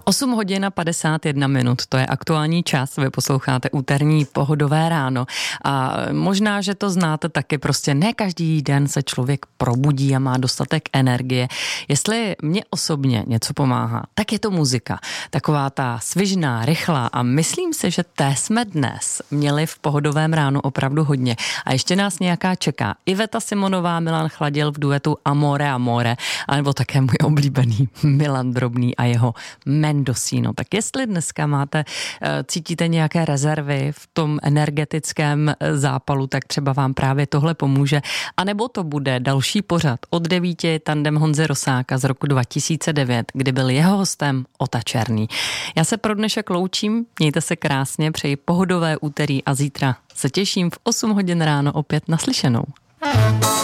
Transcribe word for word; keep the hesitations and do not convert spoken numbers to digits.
osm hodin a padesát jedna minut, to je aktuální čas, vy posloucháte úterní Pohodové ráno a možná, že to znáte taky, prostě ne každý den se člověk probudí a má dostatek energie. Jestli mě osobně něco pomáhá, tak je to muzika. Taková ta svižná, rychlá a myslím si, že té jsme dnes měli v Pohodovém ránu opravdu hodně. A ještě nás nějaká čeká. Iveta Simonová, Milan Chladil v duetu Amore Amore, anebo také můj oblíbený Milan Drobný a jeho Mendocino. Tak jestli dneska máte, cítíte nějaké rezervy v tom energetickém zápalu, tak třeba vám právě tohle pomůže. A nebo to bude další pořad od devíti tandem Honzy Rosáka z roku dva tisíce devět, kdy byl jeho hostem Ota Černý. Já se pro dnešek loučím, mějte se krásně, přeji pohodové úterý a zítra se těším v osm hodin ráno opět naslyšenou.